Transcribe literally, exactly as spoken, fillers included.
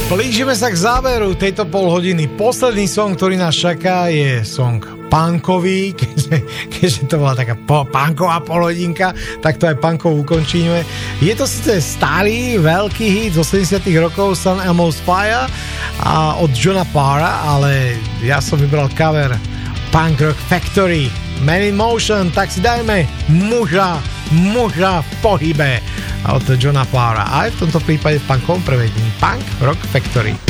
Blížime sa k záveru tejto polhodiny. Posledný song, ktorý nás čaká, je song punkový, keďže, keďže to bola taká po, punková polhodinka, tak to aj punkov ukončíme. Je to síce starý, veľký hit z osemdesiatych rokov, Sun Elmo's Fire a od Johna Parra, ale ja som vybral cover Punk Rock Factory, Man in Motion, tak si dajme muža, muža v pohybe od Johna Parra. Aj v tomto prípade v punkovom prevedení Punk Rock Factory.